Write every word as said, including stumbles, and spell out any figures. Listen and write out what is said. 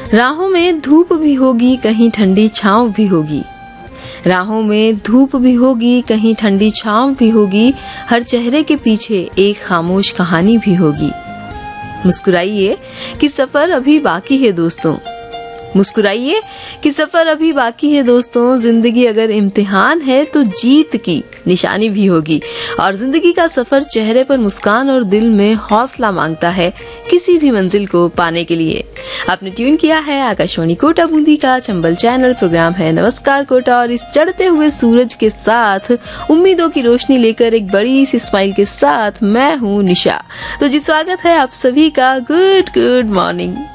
राहों में धूप भी होगी, कहीं ठंडी छांव भी होगी। राहों में धूप भी होगी, कहीं ठंडी छांव भी होगी। हर चेहरे के पीछे एक खामोश कहानी भी होगी। मुस्कुराइए कि सफर अभी बाकी है दोस्तों। मुस्कुराइए कि सफर अभी बाकी है दोस्तों। जिंदगी अगर इम्तिहान है तो जीत की निशानी भी होगी। और जिंदगी का सफर चेहरे पर मुस्कान और दिल में हौसला मांगता है किसी भी मंजिल को पाने के लिए। आपने ट्यून किया है आकाशवाणी कोटा बूंदी का चंबल चैनल। प्रोग्राम है नमस्कार कोटा और इस चढ़ते हुए सूरज के साथ उम्मीदों की रोशनी लेकर एक बड़ी सी स्माइल के साथ मैं हूँ निशा। तो जी स्वागत है आप सभी का। Good good morning.